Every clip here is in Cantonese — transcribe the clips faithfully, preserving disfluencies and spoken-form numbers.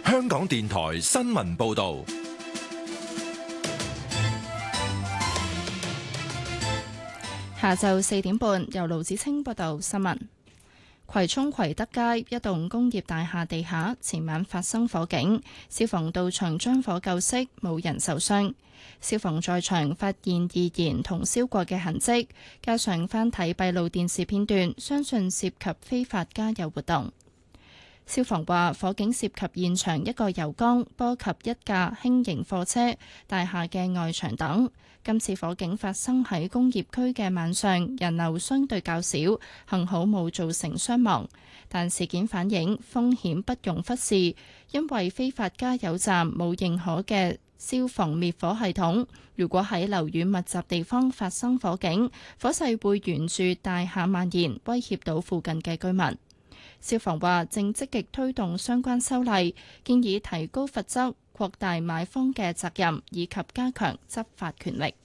香港電台新聞報道。 下晝四點半，由盧子清報道新聞。葵涌葵德街一棟工業大廈地下前晚發生火警，消防到場將火救熄，冇人受傷。消防在場發現易燃同燒過嘅痕跡，加上翻睇閉路電視片段，相信涉及非法加油活動。消防話，火警涉及現場一個油缸，波及一架輕型貨車、大廈嘅外牆等。今次火警發生喺工業區嘅晚上，人流相對較少，幸好冇造成傷亡。但事件反映風險不容忽視，因為非法加油站冇認可嘅消防滅火系統。如果喺樓宇密集地方發生火警，火勢會沿住大廈蔓延，威脅到附近嘅居民。消防話正積極推動相關修例，建議提高罰則、擴大買方嘅責任，以及加強執法權力。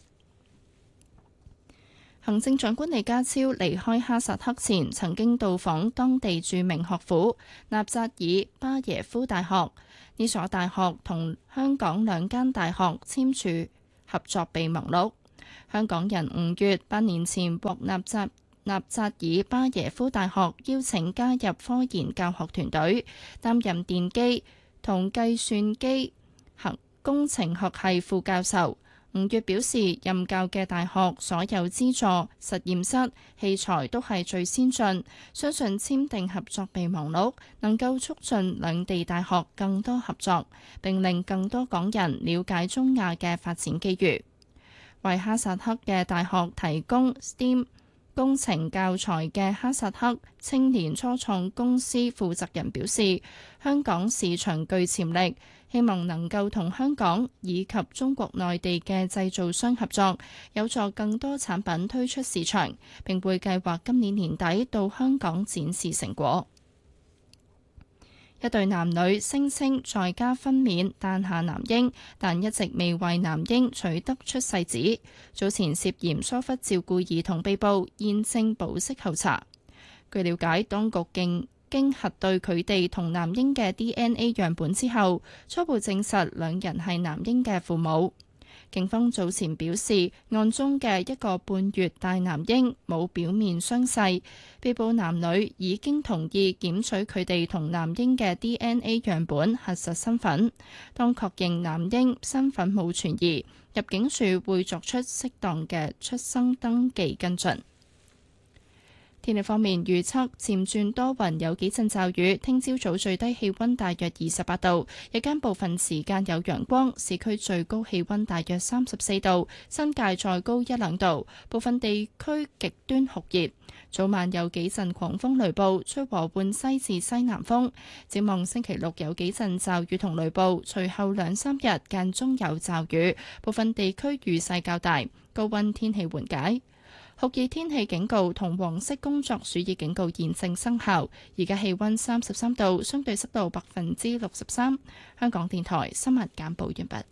行政長官李家超離開哈薩克前，曾經到訪當地著名學府納扎爾巴耶夫大學。呢所大學同香港兩間大學簽署合作備忘錄。香港人五月八年前獲納扎納扎爾巴耶夫大學邀請加入科研教學團隊，擔任電機同計算機工程學系副教授。五月表示，任教嘅大學所有資助實驗室器材都係最先進，相信簽訂合作備忘錄能夠促進兩地大學更多合作，並令更多港人了解中亞嘅發展機遇。為哈薩克嘅大學提供 S T E A M 工程教材嘅哈薩克青年初創公司負責人表示，香港市場具潛力，希望能夠同香港以及中國內地嘅製造商合作，有助更多產品推出市場，並會計劃今年年底到香港展示成果。一對男女聲稱在家分娩誕下男嬰，但一直未為男嬰取得出世紙。早前涉嫌疏忽照顧兒童被捕，現正保釋候查。據了解，當局經經核對佢哋同男嬰嘅 D N A 樣本之後，初步證實兩人係男嬰嘅父母。警方早前表示，案中嘅一個半月大男嬰冇表面傷勢，被捕男女已經同意檢取佢哋同男嬰嘅 D N A 樣本核實身份。當確認男嬰身份冇存疑，入境處會作出適當嘅出生登記跟進。天氣方面預測漸轉多雲，有幾陣驟雨。聽朝早最低氣溫大約二十八度，日間部分時間有陽光。市區最高氣溫大約三十四度，新界再高一兩度。部分地區極端酷熱，早晚有幾陣狂風雷暴，吹和緩西至西南風。展望星期六有幾陣驟雨同雷暴，隨後兩三日間中有驟雨，部分地區雨勢較大，高溫天氣緩解。酷熱天氣警告同黃色工作暑熱警告現正生效。而家氣溫三十三度，相對濕度百分之六十三。香港電台新聞簡報完畢。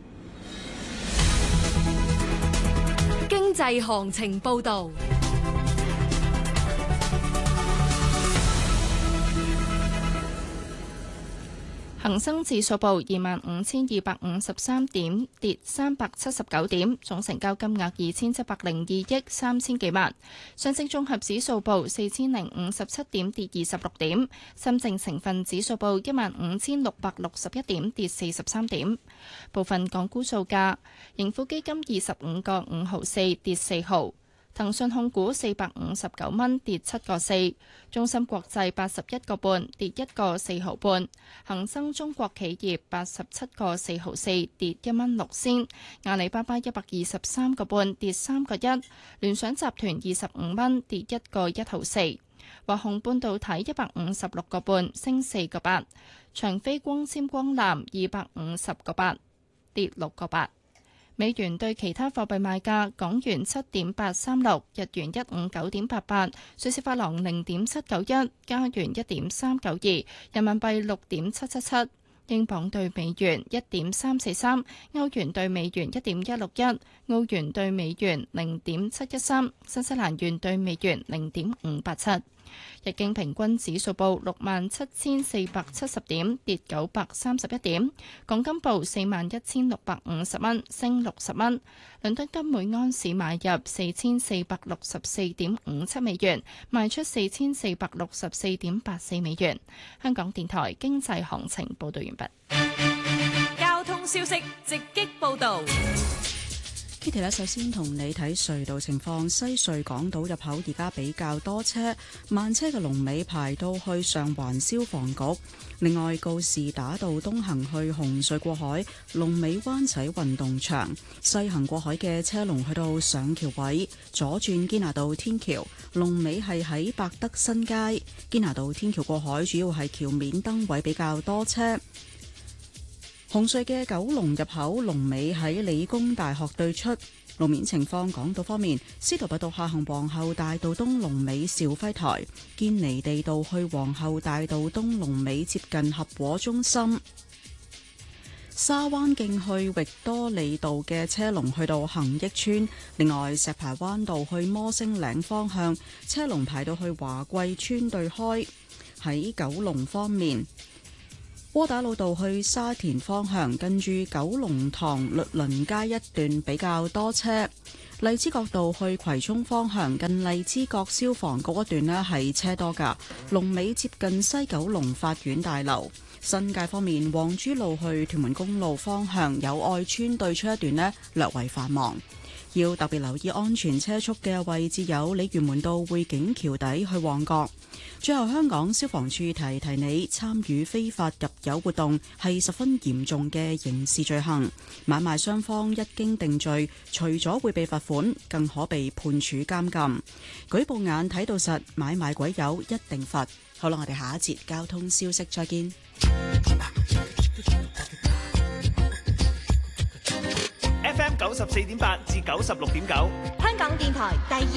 經濟行情報道。 恒生指數報二萬五千二百五十三點，跌三百七十九點，總成交金額二千七百零二億三千幾萬。上證綜合指數報四千零五十七點，跌二十六點。深證成分指數報一萬五千六百六十一點，跌四十三點。部分港股數價，盈富基金二十五個五毫四，跌四毫。騰訊控股四百五十九蚊，跌七個四；中芯國際八十一個半，跌一個四毫半；恒生中國企業八十七個四毫四，跌一蚊六仙；阿里巴巴一百二十三個半，跌三個一；聯想集團二十五蚊，跌一個一毫四；華虹半導體一百五十六個半，升四個八；長飛光纖光纜二百五十個八，跌六個八。美元對其他貨幣賣價：港元七點八三六，日元一五九點八八，瑞士法郎零點七九一，加元一點三九二，人民幣六點七七七，英鎊對美元一點三四三，歐元對美元一點一六一，澳元對美元零點七一三，新西蘭元對美元零點五八七。 日經平均指數報六萬七千四百七十點，跌九百三十一點。港金報四萬一千六百五十蚊，升六十蚊。倫敦金每安士買入四千四百六十四點五七美元，賣出四千四百六十四點八四美元。香港電台經濟行情報道完畢。 交通消息直擊報道。 Kitty 咧，首先同你睇隧道情況。西隧港島入口而家比較多車，慢車嘅龍尾排到去上環消防局。另外，告士打道東行去紅隧過海，龍尾灣仔運動場；西行過海嘅車龍去到上橋位，左轉堅拿道天橋，龍尾係喺百德新街。堅拿道天橋過海主要係橋面燈位比較多車。紅隧嘅九龍入口龍尾喺理工大學對出。路面情況，港島方面，司徒拔道下行皇后大道東龍尾兆輝台，堅尼地道去皇后大道東龍尾接近合和中心。沙灣徑去域多利道嘅車龍去到恒益村。另外，石排灣道去摩星嶺方向車龍排到去華貴村對開。喺九龍方面，窩打老道去沙田方向，近住九龍塘律倫街一段比較多車。荔枝角道去葵涌方向，近荔枝角消防局一段呢係車多㗎，龍尾接近西九龍法院大樓。新界方面，黃珠路去屯門公路方向，友愛村對出一段呢略為繁忙。要特別留意安全車速嘅位置有鯉魚門道匯景橋底去旺角。最後，香港消防處提提你，參與非法入油活動係十分嚴重嘅刑事罪行。買賣雙方一經定罪，除咗會被罰款，更可被判處監禁。舉報眼睇到實，買賣鬼友一定罰。好啦，我哋下一節交通消息再見。 F M 九十四點八至九十六點九， 香港電台第二